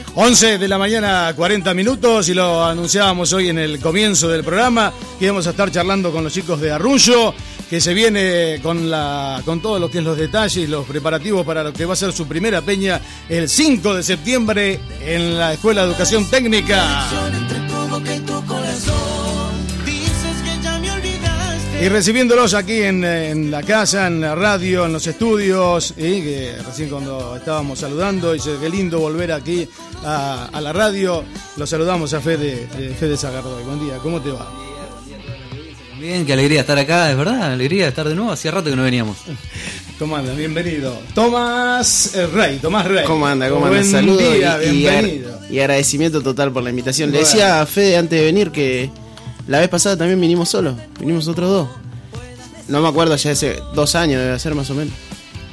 11 de la mañana, 40 minutos, y lo anunciábamos hoy en el comienzo del programa, que íbamos a estar charlando con los chicos de Arrullo, que se viene con todo lo que es los detalles y los preparativos para lo que va a ser su primera peña el 5 de septiembre en la Escuela de Educación Técnica. Y recibiéndolos aquí en la casa, en la radio, en los estudios, y que recién cuando estábamos saludando, dice qué lindo volver aquí a la radio. Los saludamos a Fede Zagardoy. Buen día, ¿cómo te va? Bien, qué alegría estar acá, es verdad, alegría de estar de nuevo, hacía rato que no veníamos. ¿Cómo anda? Bienvenido. Tomás Rey. ¿Cómo anda? Saludos día, bienvenido. Y agradecimiento total por la invitación. Bueno. Le decía a Fede antes de venir que la vez pasada también vinimos solos, vinimos otros dos. No me acuerdo, ya hace 2 años debe ser más o menos.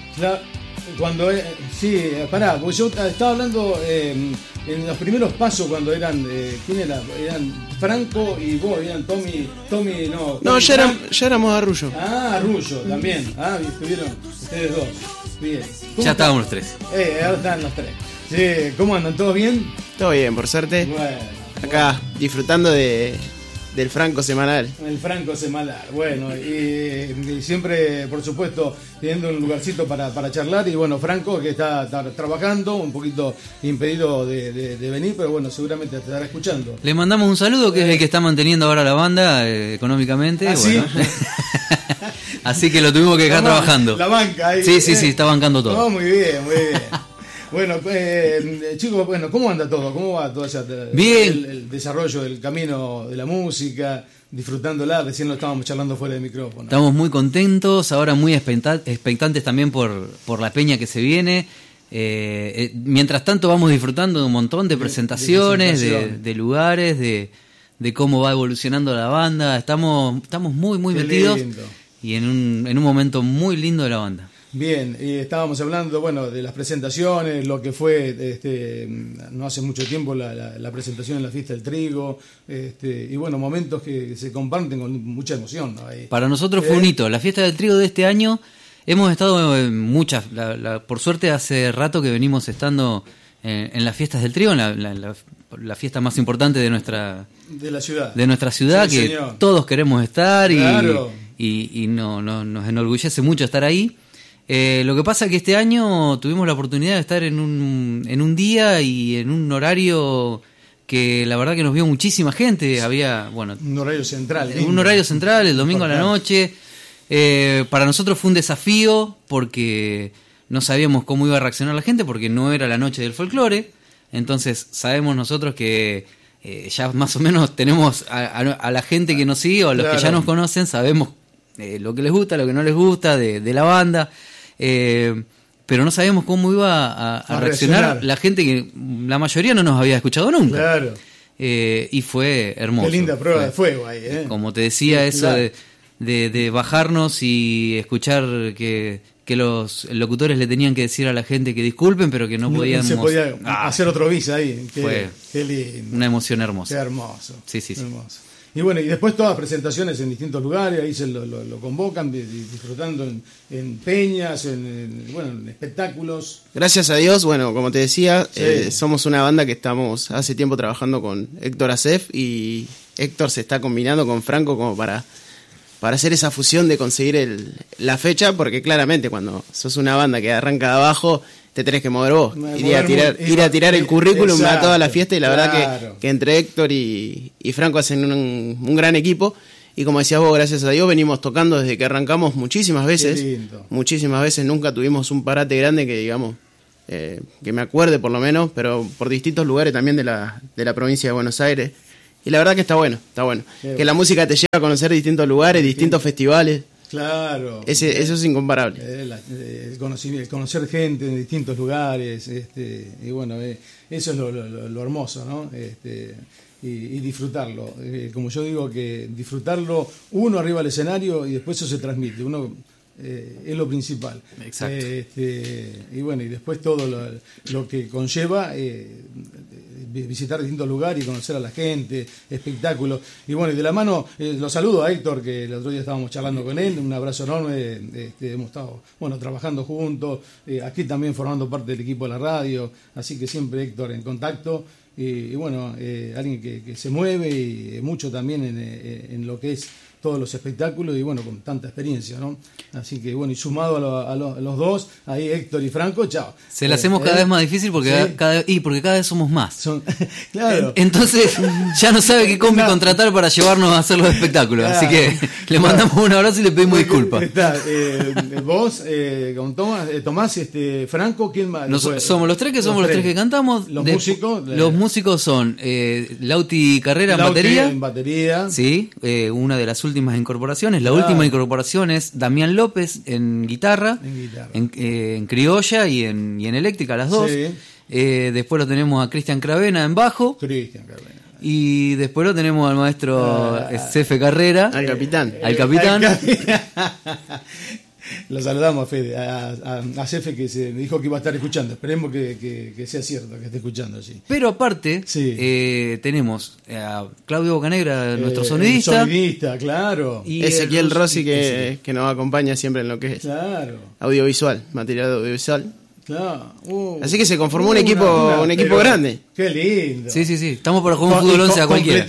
Porque yo estaba hablando en los primeros pasos cuando eran, ¿quién era? Eran Franco y vos, eran Tommy, no. No, ya éramos Arrullo. Arrullo también. Estuvieron ustedes dos. Bien. Ya estábamos los tres. Ahora están los tres. Sí, ¿cómo andan? ¿Todo bien? Todo bien, por suerte. Acá, disfrutando del Franco semanal. El Franco semanal, bueno, y siempre, por supuesto, teniendo un lugarcito para charlar. Y bueno, Franco, que está trabajando, un poquito impedido de venir, pero bueno, seguramente te estará escuchando. Le mandamos un saludo, que es el que está manteniendo ahora la banda económicamente. ¿Sí? Así que lo tuvimos que dejar trabajando. La banca ahí. Sí, está bancando todo. Oh, muy bien. Bueno, chicos, ¿cómo anda todo? ¿Cómo va todo bien. El desarrollo del camino de la música, disfrutándola? Recién lo estábamos charlando fuera del micrófono. Estamos muy contentos, ahora muy expectantes también por la peña que se viene. Mientras tanto vamos disfrutando de un montón de presentaciones, de lugares, de cómo va evolucionando la banda. Estamos muy metidos lindo. Y en un momento muy lindo de la banda. Bien, y estábamos hablando, de las presentaciones, lo que fue no hace mucho tiempo la presentación en la Fiesta del Trigo, y momentos que se comparten con mucha emoción, ¿no? Para nosotros fue un hito. La Fiesta del Trigo de este año, hemos estado en muchas, por suerte hace rato que venimos estando en las Fiestas del Trigo, en la fiesta más importante de nuestra ciudad, sí, que señor. Todos queremos estar. Claro. y nos enorgullece mucho estar ahí. Lo que pasa es que este año tuvimos la oportunidad de estar en un día y en un horario que la verdad que nos vio muchísima gente. Había, un horario central. Un horario central, el domingo a la noche. Para nosotros fue un desafío porque no sabíamos cómo iba a reaccionar la gente, porque no era la noche del folclore. Entonces sabemos nosotros que ya más o menos tenemos a la gente que nos sigue, o a los que ya nos conocen, sabemos lo que les gusta, lo que no les gusta de la banda. Pero no sabíamos cómo iba a reaccionar la gente, que la mayoría no nos había escuchado nunca. Claro. Y fue hermoso. Qué linda prueba de fuego ahí, Como te decía, eso de bajarnos y escuchar que los locutores le tenían que decir a la gente que disculpen, pero que no podíamos. Se podía hacer otro bis ahí. Fue qué lindo. Una emoción hermosa. Qué hermoso. Sí. Hermoso. Y y después todas presentaciones en distintos lugares, ahí se lo convocan, disfrutando en peñas, en espectáculos. Gracias a Dios, como te decía, somos una banda que estamos hace tiempo trabajando con Héctor Acef, y Héctor se está combinando con Franco como para hacer esa fusión de conseguir la fecha, porque claramente cuando sos una banda que arranca de abajo, te tenés que mover vos, ir a tirar el currículum a toda la fiesta, y la verdad que entre Héctor y Franco hacen un gran equipo, y como decías vos, gracias a Dios venimos tocando desde que arrancamos muchísimas veces, nunca tuvimos un parate grande que digamos, que me acuerde por lo menos, pero por distintos lugares también de la provincia de Buenos Aires, y la verdad que está bueno, que la música te lleva a conocer distintos lugares, distintos festivales. Claro. Eso es incomparable. El conocer gente en distintos lugares, eso es lo hermoso, ¿no? Y disfrutarlo. Como yo digo, que disfrutarlo uno arriba del escenario, y después eso se transmite. Uno es lo principal. Exacto. Y después todo lo que conlleva visitar distintos lugares y conocer a la gente, espectáculos. Y bueno, y de la mano, lo saludo a Héctor, que el otro día estábamos charlando con él, un abrazo enorme, hemos estado, bueno, trabajando juntos, aquí también formando parte del equipo de la radio, así que siempre Héctor en contacto. Y bueno, alguien que se mueve y mucho también en lo que es todos los espectáculos y bueno, con tanta experiencia, ¿no? Así que bueno, y sumado a los dos, ahí Héctor y Franco, chao. Se la hacemos cada vez más difícil porque, ¿sí? Porque cada vez somos más. Claro. Entonces ya no sabe qué combi contratar para llevarnos a hacer los espectáculos. Claro. Así que le mandamos un abrazo y le pedimos disculpas. Vos, con Tomás, Franco, ¿quién más? Somos los tres que cantamos. Los músicos son Lauti Carrera en batería. Sí, una de las últimas incorporaciones. La última incorporación es Damián López en guitarra, en criolla y en eléctrica, las dos. Sí. Después lo tenemos a Cristian Cravena en bajo. Y después lo tenemos al maestro Cefe Carrera. Al capitán. Lo saludamos a Fede, a Cefe, que se me dijo que iba a estar escuchando. Esperemos que sea cierto, que esté escuchando, sí. Pero aparte, tenemos a Claudio Bocanegra, nuestro sonidista. Sonidista, claro. Y Ezequiel Rossi, que nos acompaña siempre en lo que es audiovisual, material audiovisual. Claro. Así que se conformó un equipo grande. Qué lindo. Sí. Estamos para jugar un fútbol 11 a cualquiera.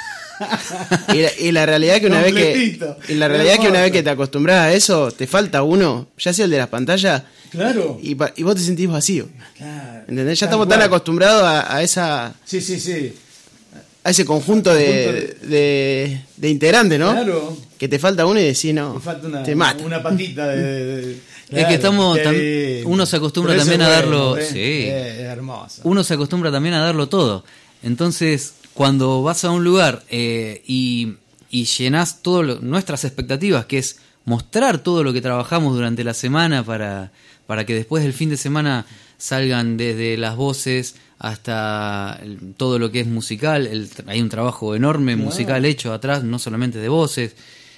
Y la realidad que una vez que te acostumbras a eso, te falta uno, ya sea el de las pantallas, claro, y vos te sentís vacío. Claro. ¿Entendés? Ya estamos tan acostumbrados a esa a ese conjunto de integrantes, ¿no? Claro. Que te falta uno y decís, no, te mata. Una patita de es que uno se acostumbra también a darlo. Sí. Es hermoso. Uno se acostumbra también a darlo todo. Entonces, cuando vas a un lugar y llenás nuestras expectativas, que es mostrar todo lo que trabajamos durante la semana para que después del fin de semana salgan desde las voces hasta todo lo que es musical. Hay un trabajo enorme musical hecho atrás, no solamente de voces.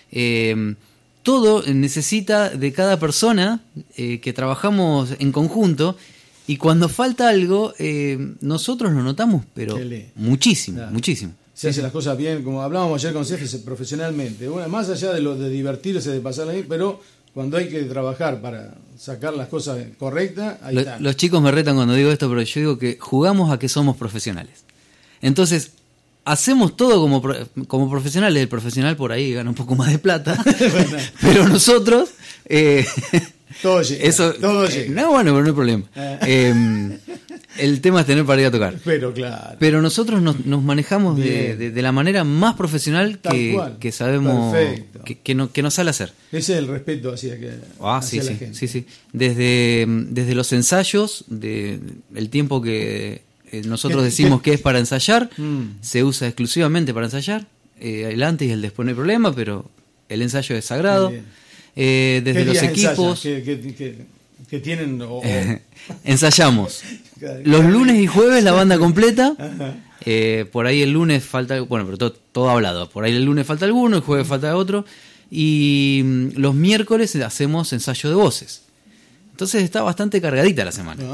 Todo necesita de cada persona que trabajamos en conjunto. Y cuando falta algo, nosotros lo notamos, pero muchísimo. Se hacen las cosas bien, como hablábamos ayer con Cefe, profesionalmente. Bueno, más allá de lo de divertirse, de pasarla bien, pero cuando hay que trabajar para sacar las cosas correctas, ahí está. Los chicos me retan cuando digo esto, pero yo digo que jugamos a que somos profesionales. Entonces, hacemos todo como profesionales. El profesional por ahí gana un poco más de plata, pero nosotros... Todo llega. No, bueno, pero no hay problema. El tema es tener para ir a tocar. Pero claro. Pero nosotros nos manejamos de la manera más profesional que sabemos que nos sale hacer. Ese es el respeto hacia la gente. Sí. Desde los ensayos, el tiempo que nosotros decimos que es para ensayar, se usa exclusivamente para ensayar. El antes y el después no hay problema, pero el ensayo es sagrado. Desde los equipos que tienen ensayamos los lunes y jueves la banda completa. Por ahí el lunes falta, bueno, pero todo hablado, por ahí el lunes falta alguno, el jueves falta otro, y los miércoles hacemos ensayo de voces. Entonces está bastante cargadita la semana.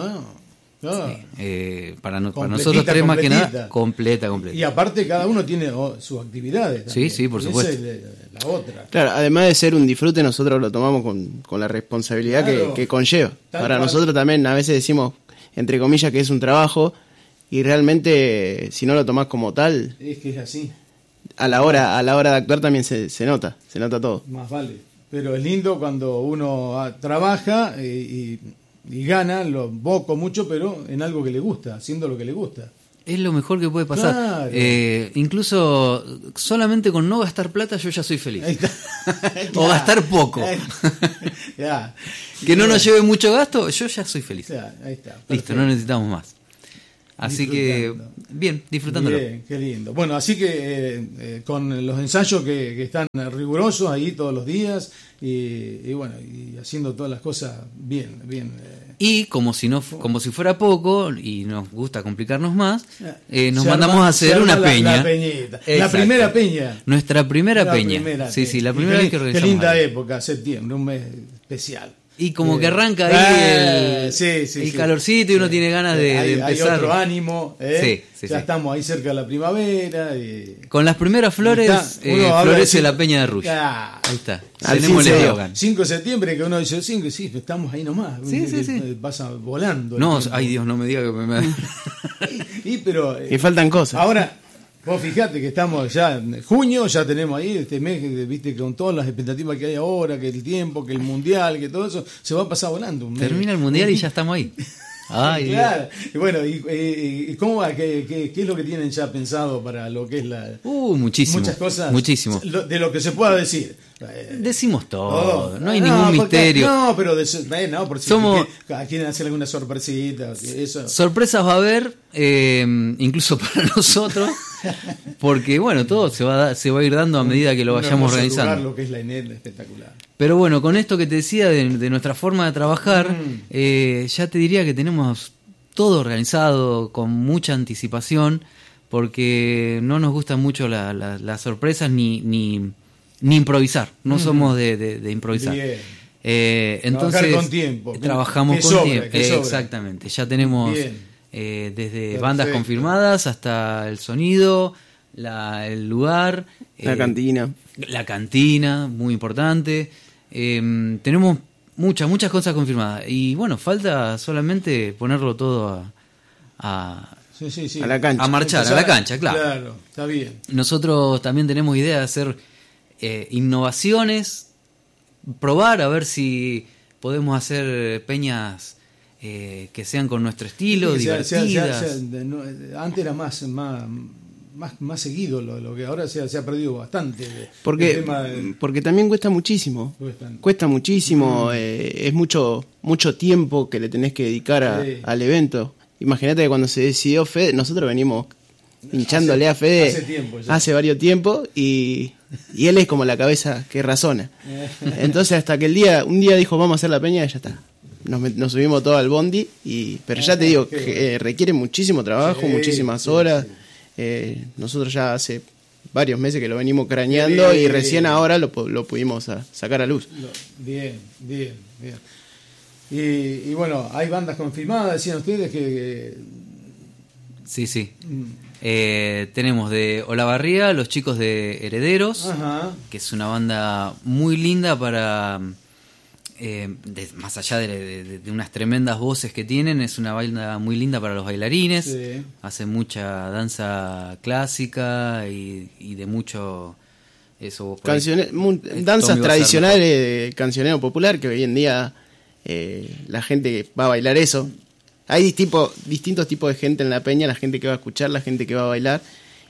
Sí. Para nosotros tres más que nada completa. Y aparte cada uno tiene sus actividades también. Sí, por supuesto. Esa es la otra. Claro, además de ser un disfrute, nosotros lo tomamos con la responsabilidad que conlleva. Para nosotros también a veces decimos, entre comillas, que es un trabajo, y realmente si no lo tomás como tal, es que es así. A la hora de actuar también se nota todo. Más vale. Pero es lindo cuando uno trabaja y gana poco, mucho, pero en algo que le gusta, haciendo lo que le gusta. Es lo mejor que puede pasar. Claro. Incluso solamente con no gastar plata yo ya soy feliz. O gastar poco. Que no nos lleve mucho gasto, yo ya soy feliz. Ahí está. Listo, no necesitamos más. Así que, bien, disfrutándolo. Bien, qué lindo. Bueno, así que con los ensayos que están rigurosos ahí todos los días y bueno, y haciendo todas las cosas bien. Y como si fuera poco y nos gusta complicarnos más, nos mandamos a hacer una peña. La peñita. La primera peña. Nuestra primera peña. Sí, la primera vez que organizamos. Qué linda época, septiembre, un mes especial. Y como que arranca ahí el calorcito y uno tiene ganas de empezar. Hay otro ánimo, Sí, ya estamos ahí cerca de la primavera. Con las primeras flores florece la Peña de Arrullo. Ahí está. Tenemos el eslogan. 5 de septiembre, que uno dice 5, sí, estamos ahí nomás. Sí. Pasa volando. No, ay Dios, no me diga que me... Y faltan cosas. Ahora, vos fijate que estamos ya en junio, ya tenemos ahí este mes, viste, con todas las expectativas que hay ahora, que el tiempo, que el mundial, que todo eso, se va a pasar volando. Termina el mundial y ya estamos ahí. Ay, claro. Y bueno, ¿y cómo va? ¿Qué es lo que tienen ya pensado para lo que es la... muchísimo. Muchas cosas. Muchísimo. De lo que se pueda decir. Decimos todo, no hay ningún misterio. No, pero por si quieren hacer alguna sorpresita. Eso. Sorpresas va a haber, incluso para nosotros, porque bueno, todo se va a ir dando a medida que lo vayamos organizando. Lo que es la ENET, espectacular. Pero bueno, con esto que te decía de nuestra forma de trabajar, ya te diría que tenemos todo organizado con mucha anticipación, porque no nos gustan mucho las sorpresas ni improvisar, no somos de improvisar. Entonces trabajar con tiempo. Trabajamos con tiempo. Exactamente, ya tenemos desde bandas confirmadas hasta el sonido, el lugar, la cantina. La cantina, muy importante. Tenemos muchas cosas confirmadas. Y bueno, falta solamente ponerlo todo a la cancha. A marchar, a la cancha, claro. Claro, está bien. Nosotros también tenemos idea de hacer innovaciones, probar a ver si podemos hacer peñas que sean con nuestro estilo, divertidas. Antes era más seguido lo que ahora se ha perdido bastante. Porque también cuesta muchísimo. Cuesta muchísimo, es mucho tiempo que le tenés que dedicar al evento. Imagínate que cuando se decidió Fede, nosotros venimos hinchándole a Fede hace varios tiempos y él es como la cabeza que razona. Entonces hasta que un día dijo vamos a hacer la peña y ya está. Nos subimos todo al bondi, pero ya te digo que requiere muchísimo trabajo, muchísimas horas. Nosotros ya hace varios meses que lo venimos craneando y recién ahora lo pudimos sacar a luz. Bien. Y bueno, hay bandas confirmadas, decían ustedes que... Sí. Tenemos de Olavarría los chicos de Herederos, que es una banda muy linda para... más allá de unas tremendas voces que tienen, es una banda muy linda para los bailarines. Sí. Hace mucha danza clásica y de mucho... eso danzas tradicionales de cancionero popular, que hoy en día la gente va a bailar eso. Hay distintos tipos de gente en la peña, la gente que va a escuchar, la gente que va a bailar,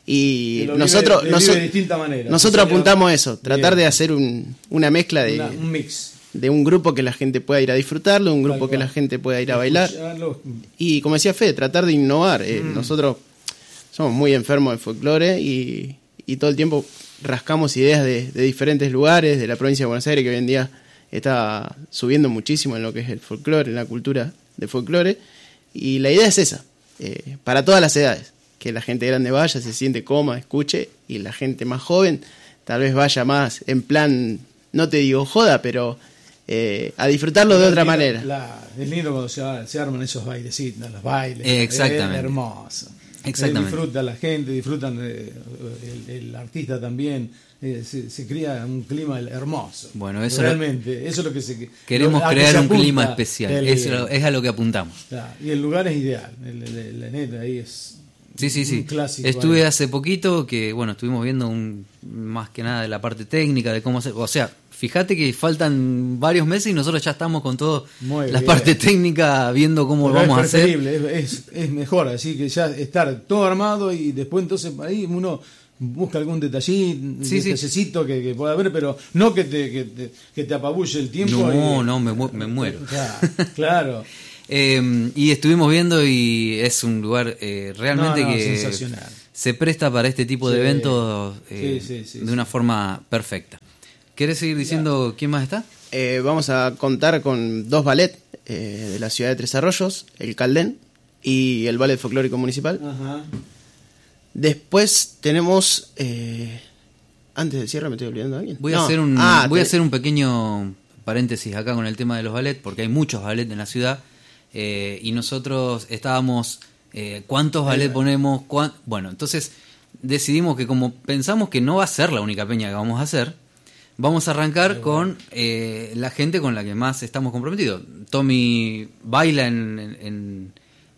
y nosotros de distinta manera. Nosotros apuntamos a eso, tratar de hacer una mezcla un mix de un grupo que la gente pueda ir a disfrutarlo, un grupo que la gente pueda ir a bailar, y como decía Fede, tratar de innovar. Nosotros somos muy enfermos de folclore y todo el tiempo rascamos ideas de diferentes lugares de la provincia de Buenos Aires, que hoy en día está subiendo muchísimo en lo que es el folclore, en la cultura de folclore, y la idea es esa, para todas las edades, que la gente grande vaya, se siente cómoda, escuche, y la gente más joven tal vez vaya más en plan, no te digo joda, pero a disfrutarlo de otra manera. Es lindo cuando se arman esos bailecitos, los bailes. Exactamente. Es hermoso. Exactamente. Disfruta la gente, disfrutan el artista también. Se crea un clima hermoso. Bueno, eso realmente, eso es lo que queremos crear un clima especial. Es a lo que apuntamos. Claro, y el lugar es ideal. La neta ahí es. Sí. Un clásico. Estuve hace poquito que, bueno, estuvimos viendo más que nada de la parte técnica, de cómo hacer. O sea, fíjate que faltan varios meses y nosotros ya estamos con toda la parte técnica viendo cómo vamos a hacer. Es mejor, así que ya estar todo armado y después entonces ahí uno busca algún detallecito que pueda haber, pero no que te apabulle el tiempo. No, me muero. Claro. Y estuvimos viendo y es un lugar realmente que sensacional. Se presta para este tipo de eventos de una forma perfecta. ¿Querés seguir diciendo quién más está? Vamos a contar con 2 ballets de la ciudad de Tres Arroyos, el Caldén y el Ballet Folclórico Municipal. Ajá. Después tenemos... antes del cierre me estoy olvidando de alguien. Voy a hacer un paréntesis acá con el tema de los ballets, porque hay muchos ballets en la ciudad, y nosotros estábamos, ¿cuántos ballets ponemos? Bueno, entonces decidimos que como pensamos que no va a ser la única peña que vamos a hacer, vamos a arrancar con la gente con la que más estamos comprometidos. Tommy baila en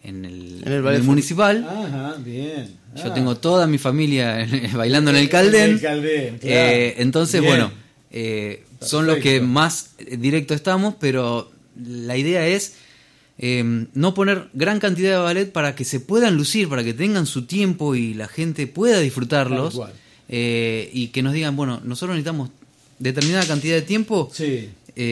el municipal. Ajá, bien. Yo tengo toda mi familia bailando en el Caldén. Claro. Entonces, Bien. bueno, son los que más directo estamos, pero la idea es no poner gran cantidad de ballet para que se puedan lucir, para que tengan su tiempo y la gente pueda disfrutarlos. Tal cual. Y que nos digan, bueno, nosotros necesitamos determinada cantidad de tiempo, Sí.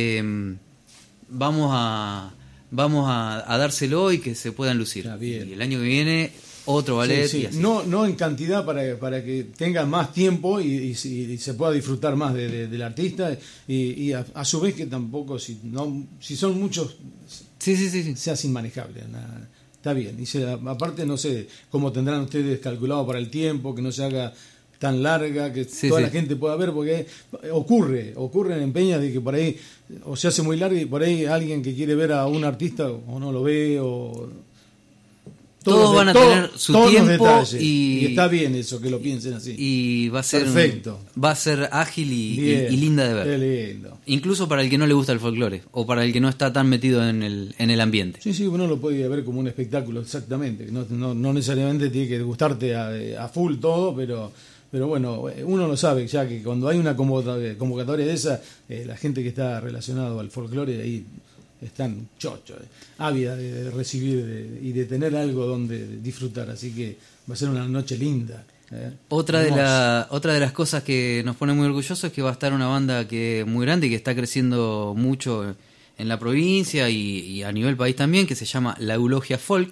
vamos a dárselo y que se puedan lucir. Está bien. Y el año que viene otro ballet. Sí, sí. Y así. No en cantidad para que tengan más tiempo y se pueda disfrutar más del artista y a su vez que tampoco si son muchos Sí. sea inmanejable. Está bien. Y aparte no sé cómo tendrán ustedes calculado para el tiempo, que no se haga tan larga, que toda la gente pueda ver, porque ocurre en peñas de que por ahí o se hace muy larga y por ahí alguien que quiere ver a un artista o no lo ve o todos van a tener su tiempo y está bien eso, que lo piensen así. Y va a ser perfecto. Va a ser ágil y linda de ver. Qué lindo. Incluso para el que no le gusta el folclore o para el que no está tan metido en el ambiente. Sí, uno lo puede ver como un espectáculo, exactamente. No necesariamente tiene que gustarte a full todo, pero bueno, uno lo sabe ya que cuando hay una convocatoria de esa, la gente que está relacionado al folclore ahí están chochos, ávida de recibir y de tener algo donde disfrutar, así que va a ser una noche linda. Otra de las cosas que nos pone muy orgullosos es que va a estar una banda que es muy grande y que está creciendo mucho en la provincia y a nivel país también, que se llama La Eulogia Folk.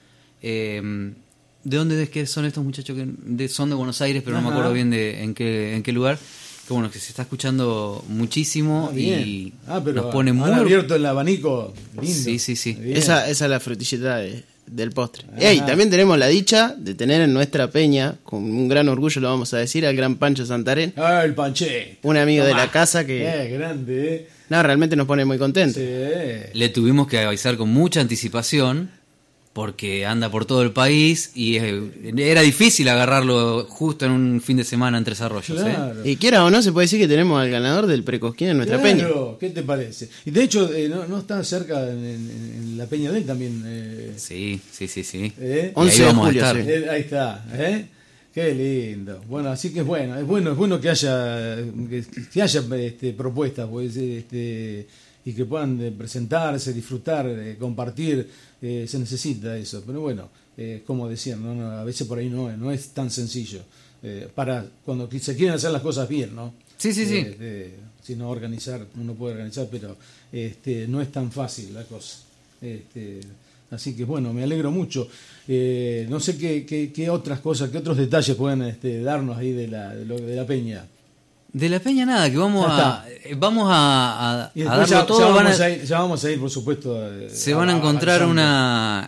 ¿De dónde es que son estos muchachos? Son de Buenos Aires, pero no me acuerdo bien en qué lugar. Que bueno, que se está escuchando muchísimo y pero nos pone muy abierto el abanico. Lindo. Sí. Esa es la frutilleta del postre. Y también tenemos la dicha de tener en nuestra peña, con un gran orgullo lo vamos a decir, al gran Pancho Santarén. El Panché. Un amigo de la casa que grande, no, realmente nos pone muy contentos. Sí. Le tuvimos que avisar con mucha anticipación porque anda por todo el país y era difícil agarrarlo justo en un fin de semana en Tres Arroyos. Claro. Y quiera o no, se puede decir que tenemos al ganador del Precosquín en nuestra peña. ¿Qué te parece? Y de hecho, no está cerca en la peña de él también. Sí. 11 ahí de vamos a julio, estar. sí. Ahí está, Qué lindo. Bueno, así que es bueno que haya propuestas, pues, y que puedan presentarse, disfrutar, compartir, se necesita eso. Pero bueno, como decían, a veces por ahí no es tan sencillo. Para cuando se quieren hacer las cosas bien, ¿no? Sí. Si no organizar, uno puede organizar, pero no es tan fácil la cosa. Así que bueno, me alegro mucho. No sé qué otras cosas, qué otros detalles pueden darnos ahí de la peña. De la peña nada, que vamos a darlo ya, todo. Ya vamos a ir, por supuesto. Se van a encontrar una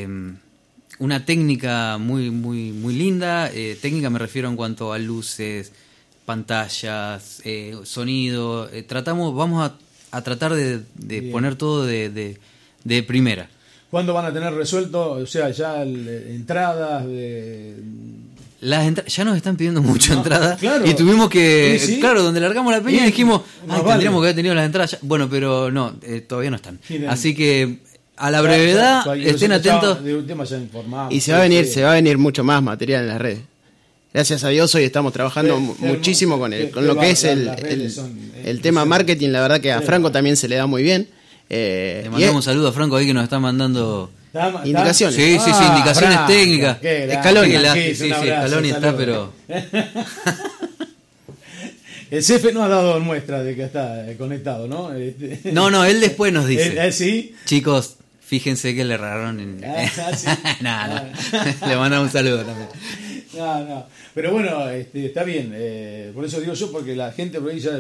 técnica muy linda. Técnica me refiero en cuanto a luces, pantallas, sonido. Vamos a tratar de poner todo de primera. ¿Cuándo van a tener resuelto? O sea, ya entradas ya nos están pidiendo mucho entradas, claro. Y tuvimos que, ¿Sí? Claro, donde largamos la peña dijimos, tendríamos que haber tenido las entradas ya. Bueno, pero no, todavía no están. Así que a la brevedad estén atentos. Y se va a venir mucho más material en las redes. Gracias a Dios hoy estamos trabajando muchísimo con lo que es el tema marketing. La verdad que a Franco también se le da muy bien. Le mandamos un saludo a Franco ahí que nos está mandando indicaciones. Sí, indicaciones técnicas. Scaloni. Scaloni está, pero... El CF no ha dado muestra de que está conectado, ¿no? No, él después nos dice. ¿Sí? Chicos, fíjense que le erraron en... ¿Sí? No. Le mandamos un saludo también. No. Pero bueno, está bien. Por eso digo yo, porque la gente por ahí ya